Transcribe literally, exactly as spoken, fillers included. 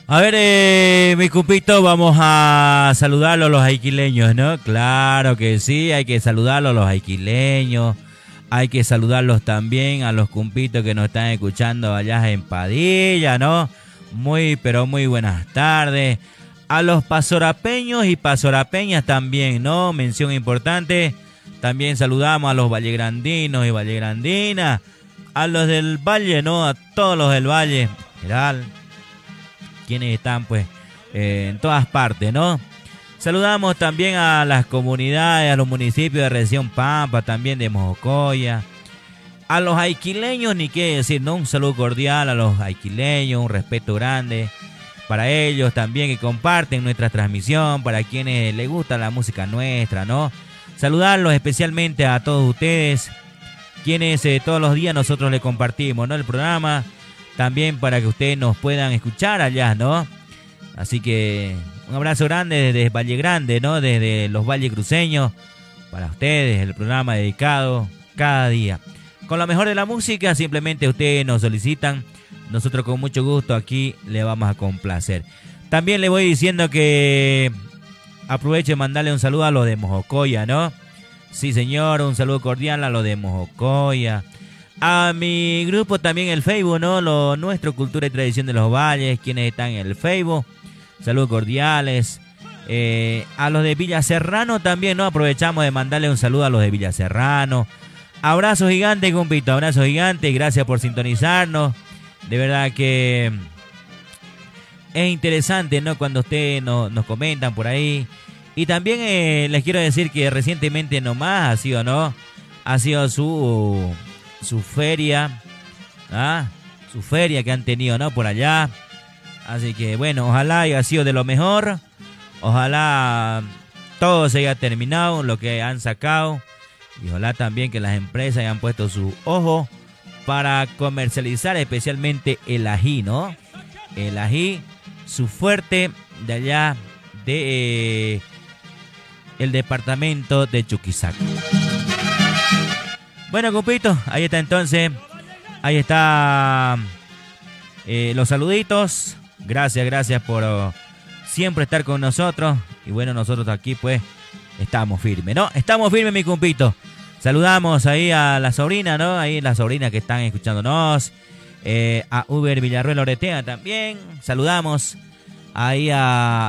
A ver, eh, mi cupito, vamos a saludarlo a los aiquileños, ¿no? Claro que sí, hay que saludarlo a los aiquileños. Hay que saludarlos también a los cumpitos que nos están escuchando allá en Padilla, ¿no? Muy, pero muy buenas tardes. A los pasorapeños y pasorapeñas también, ¿no? Mención importante. También saludamos a los vallegrandinos y vallegrandinas. A los del valle, ¿no? A todos los del valle. General. Quienes están, pues, eh, en todas partes, ¿no? Saludamos también a las comunidades, a los municipios de Región Pampa, también de Mojocoya. A los aiquileños, ni qué decir, ¿no? Un saludo cordial a los aiquileños, un respeto grande para ellos también que comparten nuestra transmisión, para quienes les gusta la música nuestra, ¿no? Saludarlos especialmente a todos ustedes, quienes eh, todos los días nosotros les compartimos, ¿no? El programa, también para que ustedes nos puedan escuchar allá, ¿no? Así que un abrazo grande desde Valle Grande, ¿no? Desde los Valles Cruceños, para ustedes, el programa dedicado cada día. Con lo mejor de la música, simplemente ustedes nos solicitan, nosotros con mucho gusto aquí le vamos a complacer. También le voy diciendo que aproveche de mandarle un saludo a los de Mojocoya, ¿no? Sí, señor, un saludo cordial a los de Mojocoya. A mi grupo también el Facebook, ¿no? Lo nuestro, Cultura y Tradición de los Valles, quienes están en el Facebook. Saludos cordiales. Eh, a los de Villa Serrano también, ¿no? Aprovechamos de mandarle un saludo a los de Villa Serrano. Abrazo gigante, compito. Abrazo gigante. Gracias por sintonizarnos. De verdad que es interesante, ¿no? Cuando ustedes nos, nos comentan por ahí. Y también eh, les quiero decir que recientemente nomás ha sido, ¿no? Ha sido su, su feria. ¿Ah? Su feria que han tenido, ¿no? Por allá. Así que bueno, ojalá haya sido de lo mejor. Ojalá todo se haya terminado, lo que han sacado. Y ojalá también que las empresas hayan puesto su ojo para comercializar especialmente el ají, ¿no? El ají, su fuerte de allá de eh, el departamento de Chuquisaca. Bueno, compito, ahí está entonces. Ahí está eh, los saluditos. Gracias, gracias por uh, siempre estar con nosotros. Y bueno, nosotros aquí pues estamos firmes, ¿no? Estamos firmes, mi compito. Saludamos ahí a la sobrina, ¿no? Ahí las sobrinas que están escuchándonos. Eh, a Uber Villarruel Oretea también. Saludamos ahí a